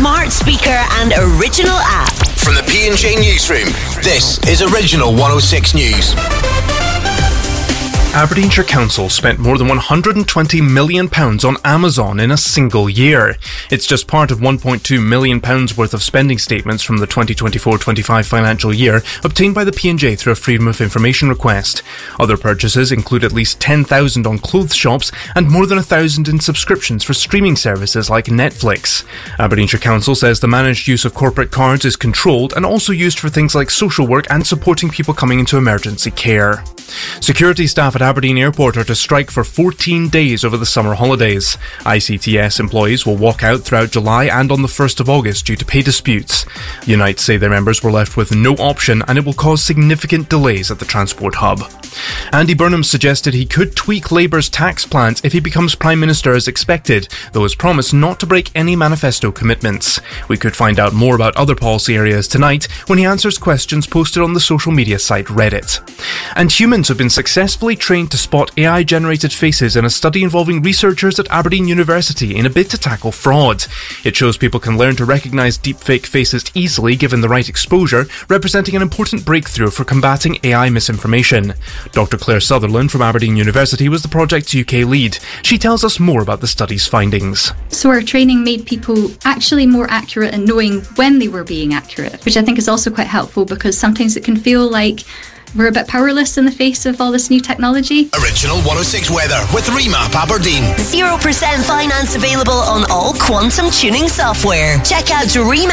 smart speaker and original app. From the P&J Newsroom, this is Original 106 News. Aberdeenshire Council spent more than £120 million on Amazon in a single year. It's just part of £1.2 million worth of spending statements from the 2024-25 financial year obtained by the P&J through a Freedom of Information request. Other purchases include at least 10,000 on clothes shops and more than 1,000 in subscriptions for streaming services like Netflix. Aberdeenshire Council says the managed use of corporate cards is controlled and also used for things like social work and supporting people coming into emergency care. Security staff at Aberdeen Airport are to strike for 14 days over the summer holidays. ICTS employees will walk out throughout July and on the 1st of August due to pay disputes. Unite say their members were left with no option and it will cause significant delays at the transport hub. Andy Burnham suggested he could tweak Labour's tax plans if he becomes Prime Minister as expected, though has promised not to break any manifesto commitments. We could find out more about other policy areas tonight when he answers questions posted on the social media site Reddit. And humans have been successfully trained to spot AI-generated faces in a study involving researchers at Aberdeen University in a bid to tackle fraud. It shows people can learn to recognise deepfake faces easily given the right exposure, representing an important breakthrough for combating AI misinformation. Dr. Claire Sutherland from Aberdeen University was the project's UK lead. She tells us more about the study's findings. So our training made people actually more accurate in knowing when they were being accurate, which I think is also quite helpful because sometimes it can feel like we're a bit powerless in the face of all this new technology. Original 106 weather with Remap Aberdeen. 0% finance available on all quantum tuning software. Check out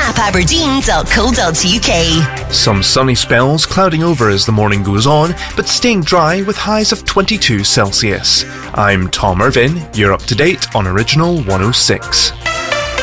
remapaberdeen.co.uk. Some sunny spells clouding over as the morning goes on, but staying dry with highs of 22 Celsius. I'm Tom Irvin. You're up to date on Original 106.